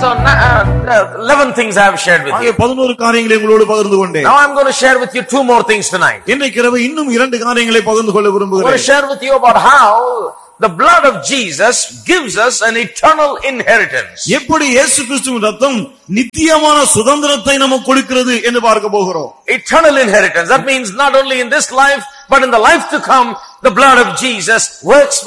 So 11 things I have shared with you. 11 காரியங்களை உங்களோடு பகிர்ந்து கொண்டேன். Now I'm going to share with you 2 more things tonight. இன்றைக்கு இரவு இன்னும் 2 காரியங்களை பகிர்ந்து கொள்ள விரும்புகிறேன். I want to share with you about how the blood of Jesus gives us an eternal inheritance. எப்படி இயேசு கிறிஸ்துவின் இரத்தம் நித்தியமான சுதந்திரத்தை நமக்கு கொடுக்கிறது என்று பார்க்க போகிறோம். Eternal inheritance. That means not only in this life but in the life to come the blood of Jesus works